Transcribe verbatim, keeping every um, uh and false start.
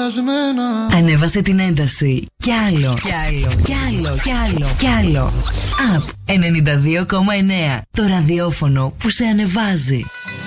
σπασμένα. Ανέβασε την ένταση. Κι άλλο, κι άλλο, κι άλλο, κι άλλο, κι άλλο. Απ ενενήντα δύο κόμμα εννέα. Το ραδιόφωνο που σε ανεβάζει.